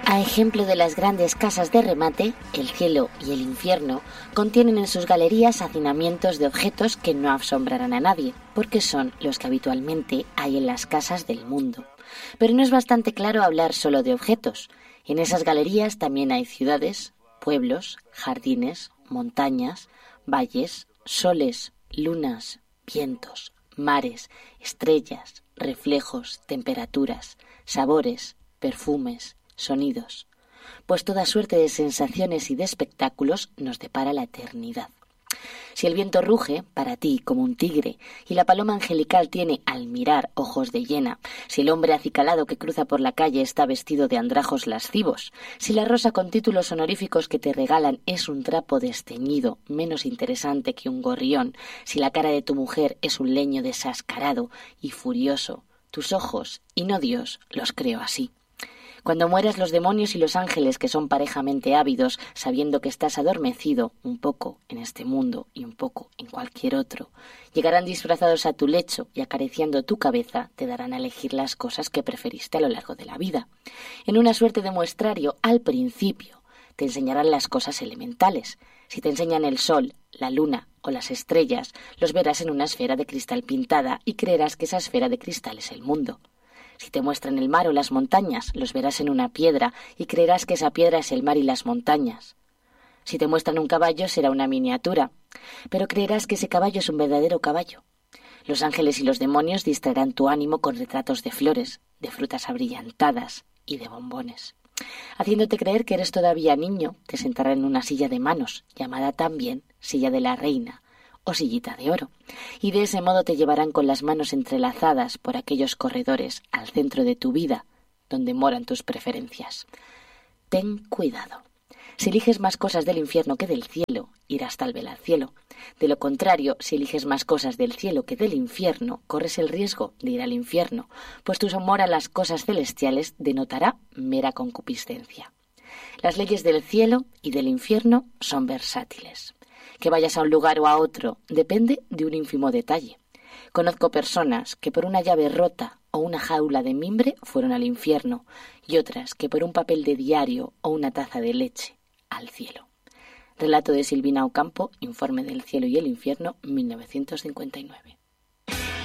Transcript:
A ejemplo de las grandes casas de remate, el cielo y el infierno contienen en sus galerías hacinamientos de objetos que no asombrarán a nadie, porque son los que habitualmente hay en las casas del mundo. Pero no es bastante claro hablar solo de objetos. En esas galerías también hay ciudades, pueblos, jardines, montañas, valles, soles, lunas, vientos, mares, estrellas, reflejos, temperaturas, sabores, perfumes, sonidos, pues toda suerte de sensaciones y de espectáculos nos depara la eternidad. Si el viento ruge, para ti, como un tigre, y la paloma angelical tiene, al mirar, ojos de hiena, si el hombre acicalado que cruza por la calle está vestido de andrajos lascivos, si la rosa con títulos honoríficos que te regalan es un trapo desteñido, menos interesante que un gorrión, si la cara de tu mujer es un leño desascarado y furioso, tus ojos, y no Dios, los creo así. Cuando mueras, los demonios y los ángeles, que son parejamente ávidos, sabiendo que estás adormecido, un poco en este mundo y un poco en cualquier otro, llegarán disfrazados a tu lecho y acariciando tu cabeza te darán a elegir las cosas que preferiste a lo largo de la vida. En una suerte de muestrario, al principio, te enseñarán las cosas elementales. Si te enseñan el sol, la luna o las estrellas, los verás en una esfera de cristal pintada y creerás que esa esfera de cristal es el mundo. Si te muestran el mar o las montañas, los verás en una piedra y creerás que esa piedra es el mar y las montañas. Si te muestran un caballo, será una miniatura, pero creerás que ese caballo es un verdadero caballo. Los ángeles y los demonios distraerán tu ánimo con retratos de flores, de frutas abrillantadas y de bombones. Haciéndote creer que eres todavía niño, te sentarán en una silla de manos, llamada también silla de la reina, o sillita de oro, y de ese modo te llevarán con las manos entrelazadas por aquellos corredores al centro de tu vida, donde moran tus preferencias. Ten cuidado. Si eliges más cosas del infierno que del cielo, irás tal vez al cielo. De lo contrario, si eliges más cosas del cielo que del infierno, corres el riesgo de ir al infierno, pues tu amor a las cosas celestiales denotará mera concupiscencia. Las leyes del cielo y del infierno son versátiles. Que vayas a un lugar o a otro depende de un ínfimo detalle. Conozco personas que por una llave rota o una jaula de mimbre fueron al infierno y otras que por un papel de diario o una taza de leche al cielo. Relato de Silvina Ocampo, Informe del cielo y el infierno, 1959.